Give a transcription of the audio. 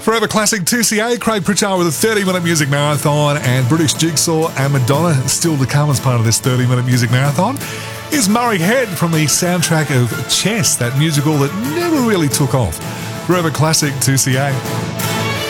Forever Classic 2CA, Craig Pritchard with a 30-minute music marathon, and British Jigsaw and Madonna still to come as part of this 30-minute music marathon. Is Murray Head from the soundtrack of Chess, that musical that never really took off. Forever Classic 2CA.